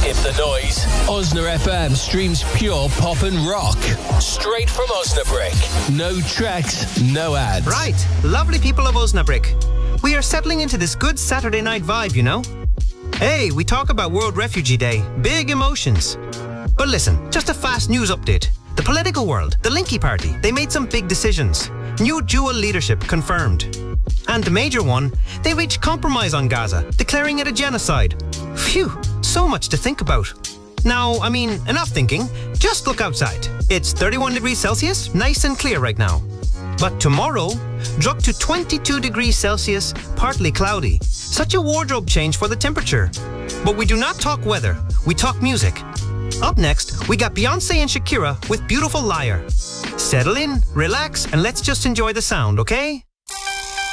Skip the noise. Osna FM streams pure pop and rock. Straight from Osnabrück. No tracks, no ads. Right, lovely people of Osnabrück. We are settling into this good Saturday night vibe, you know? Hey, we talk about World Refugee Day. Big emotions. But listen, just a fast news update. The political world, the Linky Party, they made some big decisions. New dual leadership confirmed. And the major one, they reached compromise on Gaza, declaring it a genocide. Phew, so much to think about. Now, I mean, enough thinking. Just look outside. It's 31 degrees Celsius, nice and clear right now. But tomorrow, drop to 22 degrees Celsius, partly cloudy. Such a wardrobe change for the temperature. But we do not talk weather, we talk music. Up next, we got Beyonce and Shakira with Beautiful Liar. Settle in, relax, and let's just enjoy the sound, okay?